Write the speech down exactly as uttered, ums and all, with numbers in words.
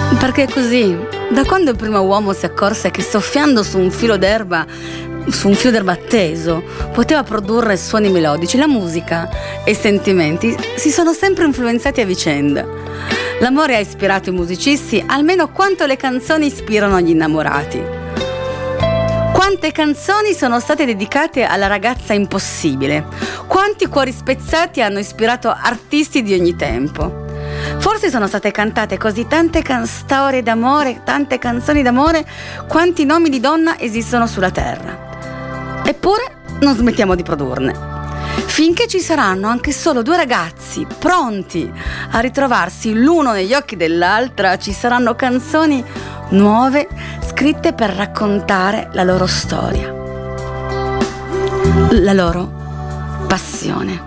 Perché è così. Da quando il primo uomo si accorse che soffiando su un filo d'erba, su un filo d'erba teso, poteva produrre suoni melodici, la musica e i sentimenti si sono sempre influenzati a vicenda. L'amore ha ispirato i musicisti almeno quanto le canzoni ispirano gli innamorati. Quante canzoni sono state dedicate alla ragazza impossibile? Quanti cuori spezzati hanno ispirato artisti di ogni tempo? Forse sono state cantate così tante can- storie d'amore, tante canzoni d'amore, quanti nomi di donna esistono sulla terra. Eppure non smettiamo di produrne. Finché ci saranno anche solo due ragazzi pronti a ritrovarsi l'uno negli occhi dell'altra, ci saranno canzoni nuove scritte per raccontare la loro storia, la loro passione.